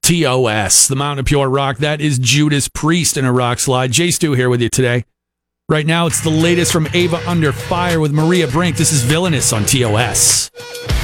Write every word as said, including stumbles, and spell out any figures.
T O S, the Mountain of Pure Rock. That is Judas Priest in a rock slide. Jay Stu here with you today. Right now, it's the latest from Ava Under Fire with Maria Brink. This is Villainous on T O S.